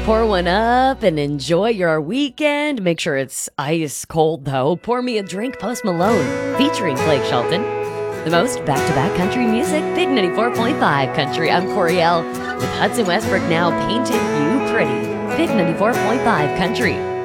Pour one up and enjoy your weekend. Make sure it's ice cold, though. Pour me a drink, Post Malone, featuring Blake Shelton. The most back-to-back country music, Big 94.5 Country. I'm Coriel with Hudson Westbrook now, Painted You Pretty. Big 94.5 Country.